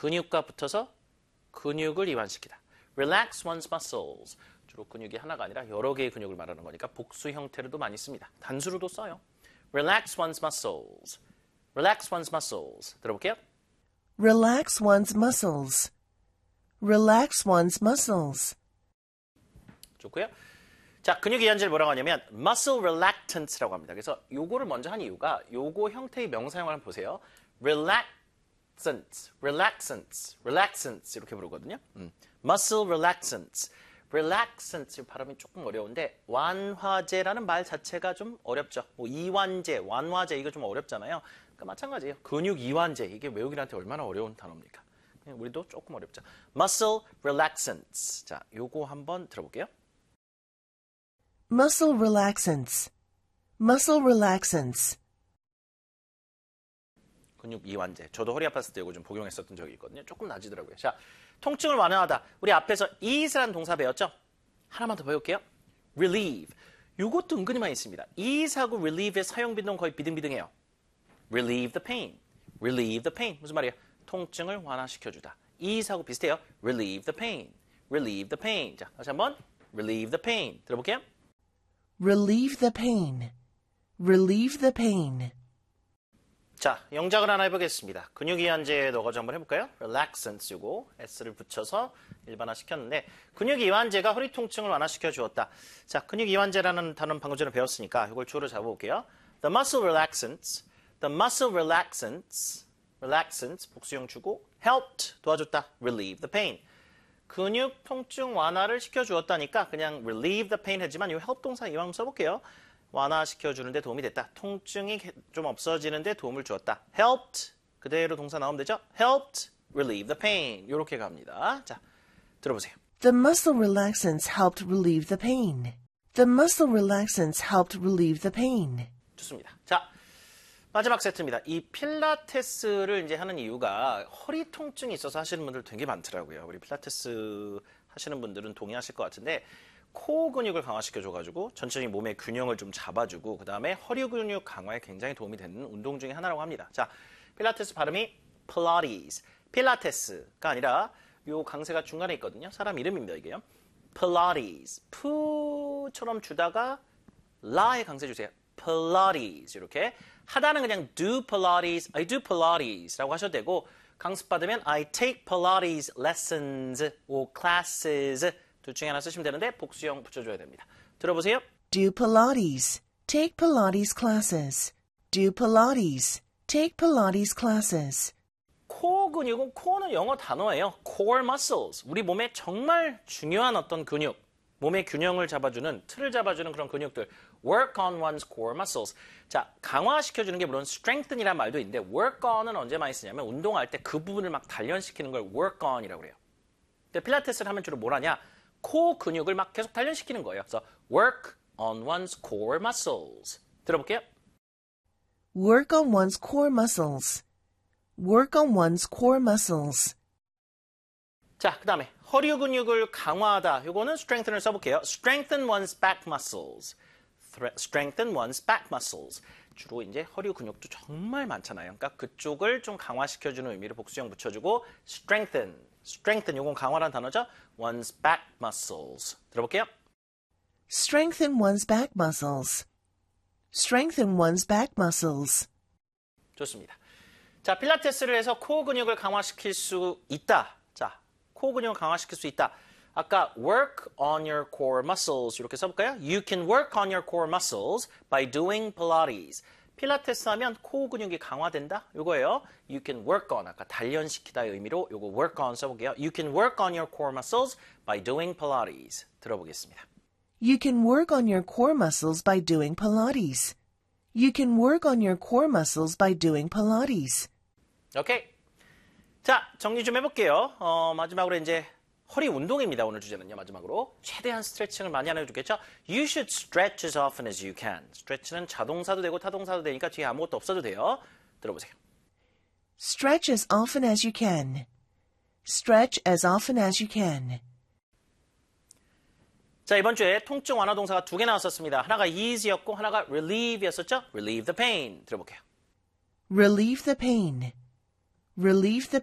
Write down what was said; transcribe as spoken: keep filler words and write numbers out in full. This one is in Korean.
근육과 붙어서 근육을 이완시키다. Relax one's muscles. 주로 근육이 하나가 아니라 여러 개의 근육을 말하는 거니까 복수 형태로도 많이 씁니다. 단수로도 써요. Relax one's muscles. Relax one's muscles. 들어볼게요. Relax one's muscles. Relax one's muscles. 좋고요. 자, 근육 이완제를 뭐라고 하냐면 muscle relaxants라고 합니다. 그래서 요거를 먼저 한 이유가 요거 형태의 명사형을 한번 보세요. relaxants, relaxants, relaxants 이렇게 부르거든요. 음. muscle relaxants. relaxants 발음이 조금 어려운데 완화제라는 말 자체가 좀 어렵죠. 뭐 이완제, 완화제 이거 좀 어렵잖아요. 그러니까 마찬가지예요. 근육 이완제 이게 외국인한테 얼마나 어려운 단어입니까? 우리도 조금 어렵죠. muscle relaxants. 자, 요거 한번 들어볼게요. Muscle relaxants. Muscle relaxants. 근육 이완제. 저도 허리 아팠을 때 이거 좀 복용했었던 적이 있거든요. 조금 나아지더라고요. 자, 통증을 완화하다. 우리 앞에서 ease라는 동사 배웠죠? 하나만 더 배울게요. relieve. 이것도 은근히 많이 있습니다. ease하고 relieve의 사용 빈도는 거의 비등비등해요. relieve the pain. relieve the pain. 무슨 말이에요? 통증을 완화시켜주다. ease하고 비슷해요. relieve the pain. relieve the pain. 자, 다시 한번 relieve the pain. 들어볼게요. Relieve the pain. Relieve the pain. 자, 영작을 하나 해보겠습니다. 근육 이완제 넣어가지고 한번 해볼까요? relaxants 요거 S를 붙여서 일반화 시켰는데 근육 이완제가 허리 통증을 완화시켜 주었다. 자, 근육 이완제라는 단어는 방금 전에 배웠으니까 이걸 주어로 잡아볼게요. The muscle relaxants, the muscle relaxants, relaxants 복수형 주고 helped 도와줬다. relieve the pain. 근육 통증 완화를 시켜주었다니까 그냥 relieve the pain 하지만 이 help 동사 이왕 써볼게요. 완화시켜주는데 도움이 됐다. 통증이 좀 없어지는데 도움을 주었다. helped 그대로 동사 나오면 되죠. helped relieve the pain 이렇게 갑니다. 자, 들어보세요. The muscle relaxants helped relieve the pain. The muscle relaxants helped relieve the pain. 좋습니다. 자, 마지막 세트입니다. 이 필라테스를 이제 하는 이유가 허리 통증이 있어서 하시는 분들 되게 많더라고요. 우리 필라테스 하시는 분들은 동의하실 것 같은데 코어 근육을 강화시켜줘가지고 전체적인 몸의 균형을 좀 잡아주고 그 다음에 허리 근육 강화에 굉장히 도움이 되는 운동 중에 하나라고 합니다. 자, 필라테스 발음이 필라테스, 필라테스가 아니라 요 강세가 중간에 있거든요. 사람 이름입니다, 이게요. 필라테스, 푸처럼 주다가 라의 강세 주세요. 필라테스 이렇게 하다는 그냥 do Pilates, I do Pilates라고 하셔도 되고 강습받으면 I take Pilates lessons or classes 둘 중에 하나 쓰시면 되는데 복수형 붙여줘야 됩니다. 들어보세요. Do Pilates. Take Pilates classes. Do Pilates. Take Pilates classes. 코어 근육은 코어는 영어 단어예요. core muscles. 우리 몸에 정말 중요한 어떤 근육. 몸의 균형을 잡아주는, 틀을 잡아주는 그런 근육들. work on one's core muscles. 자, 강화시켜주는 게 물론 strengthen이라는 말도 있는데 work on은 언제 많이 쓰냐면 운동할 때 그 부분을 막 단련시키는 걸 work on이라고 그래요. 근데 필라테스를 하면 주로 뭘 하냐? 코 근육을 막 계속 단련시키는 거예요. 그래서 work on one's core muscles. 들어볼게요. Work on one's core muscles. Work on one's core muscles. 자, 그 다음에 허리 근육을 강화하다. 요거는 strengthen을 써볼게요. strengthen one's back muscles. strengthen one's back muscles. 주로 이제 허리 근육도 정말 많잖아요. 그러니까 그쪽을 좀 강화시켜주는 의미로 복수형 붙여주고 strengthen, strengthen 요건 강화라는 단어죠. one's back muscles. 들어볼게요. Strengthen one's back muscles. Strengthen one's back muscles. 좋습니다. 자, 필라테스를 해서 코어 근육을 강화시킬 수 있다. 자, 코어 근육을 강화시킬 수 있다. 아까 work on your core muscles 이렇게 써볼까요? You can work on your core muscles by doing Pilates. 필라테스 하면 코어 근육이 강화된다? 요거예요. You can work on, 아까 단련시키다의 의미로 요거 work on 써볼게요. You can work on your core muscles by doing Pilates. 들어보겠습니다. You can work on your core muscles by doing Pilates. You can work on your core muscles by doing Pilates. 오케이. 자, 정리 좀 해볼게요. 어, 마지막으로 이제 허리 운동입니다. 오늘 주제는요. 마지막으로 최대한 스트레칭을 많이 안 해주겠죠. You should stretch as often as you can. 스트레치는 자동사도 되고 타동사도 되니까 뒤에 아무것도 없어도 돼요. 들어보세요. Stretch as often as you can. Stretch as often as you can. 자, 이번 주에 통증 완화 동사가 두 개 나왔었습니다. 하나가 ease였고 하나가 relieve였었죠. relieve the pain. 들어볼게요. Relieve the pain. Relieve the